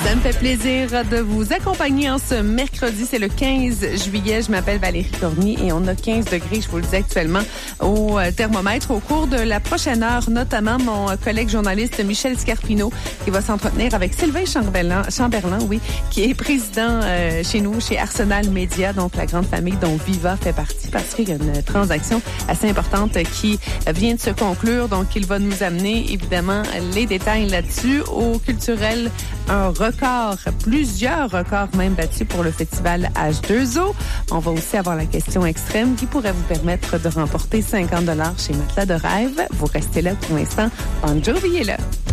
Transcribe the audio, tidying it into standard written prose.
Ça me fait plaisir de vous accompagner en ce mercredi. C'est le 15 juillet. Je m'appelle Valérie Cormier et on a 15 degrés, je vous le dis actuellement, au thermomètre. Au cours de la prochaine heure, notamment mon collègue journaliste Michel Scarpino qui va s'entretenir avec Sylvain Chamberlain, qui est président chez nous, chez Arsenal Média, donc la grande famille dont Viva fait partie, parce qu'il y a une transaction assez importante qui vient de se conclure. Donc, il va nous amener, évidemment, les détails là-dessus. Au culturel, un record, plusieurs records même battus pour le festival H2O. On va aussi avoir la question extrême qui pourrait vous permettre de remporter 50 $ chez Matelas de Rêve. Vous restez là pour l'instant. Bon Jovi est là.